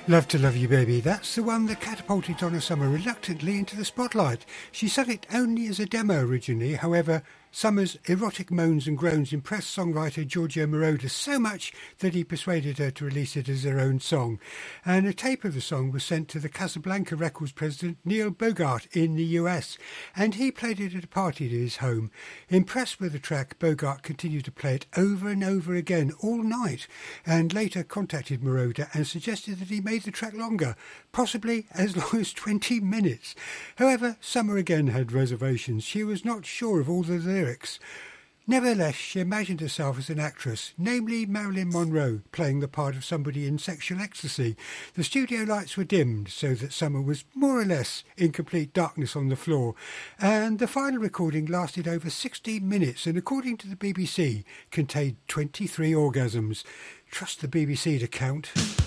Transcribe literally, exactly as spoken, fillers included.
Love to Love You Baby, that's the one that catapulted Donna Summer reluctantly into the spotlight. She sung it only as a demo originally, however, Summer's erotic moans and groans impressed songwriter Giorgio Moroder so much that he persuaded her to release it as her own song. And a tape of the song was sent to the Casablanca Records president Neil Bogart in the U S, and he played it at a party at his home. Impressed with the track, Bogart continued to play it over and over again all night, and later contacted Moroder and suggested that he made the track longer, possibly as long as twenty minutes. However, Summer again had reservations. She was not sure of all the lyrics. Nevertheless, she imagined herself as an actress, namely Marilyn Monroe, playing the part of somebody in sexual ecstasy. The studio lights were dimmed so that Summer was more or less in complete darkness on the floor, and the final recording lasted over sixteen minutes and, according to the B B C, contained twenty-three orgasms. Trust the B B C to count.